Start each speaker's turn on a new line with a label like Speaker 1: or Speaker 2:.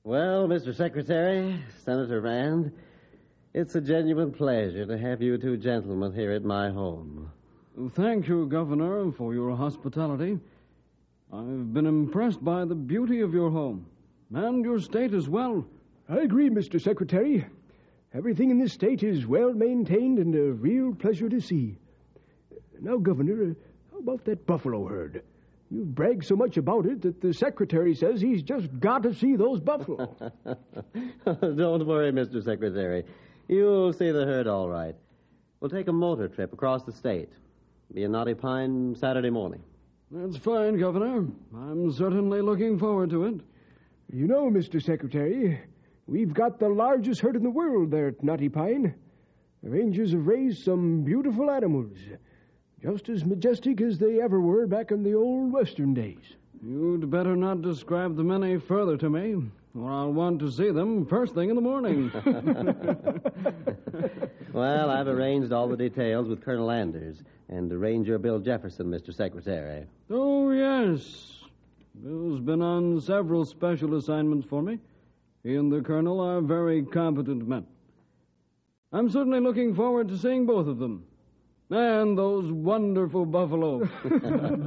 Speaker 1: Well, Mr. Secretary, Senator Rand, it's a genuine pleasure to have you two gentlemen here at my home.
Speaker 2: Thank you, Governor, for your hospitality. I've been impressed by the beauty of your home, and your state as well.
Speaker 3: I agree, Mr. Secretary. Everything in this state is well maintained and a real pleasure to see. Now, Governor, how about that buffalo herd? You brag so much about it that the Secretary says he's just got to see those buffalo.
Speaker 1: Don't worry, Mr. Secretary. You'll see the herd all right. We'll take a motor trip across the state. Be in Knotty Pine Saturday morning.
Speaker 2: That's fine, Governor. I'm certainly looking forward to it.
Speaker 3: You know, Mr. Secretary, we've got the largest herd in the world there at Knotty Pine. The Rangers have raised some beautiful animals, just as majestic as they ever were back in the old Western days.
Speaker 2: You'd better not describe them any further to me, or I'll want to see them first thing in the morning.
Speaker 1: Well, I've arranged all the details with Colonel Anders and Ranger Bill Jefferson, Mr. Secretary.
Speaker 2: Oh, yes. Bill's been on several special assignments for me. He and the Colonel are very competent men. I'm certainly looking forward to seeing both of them. And those wonderful buffalo.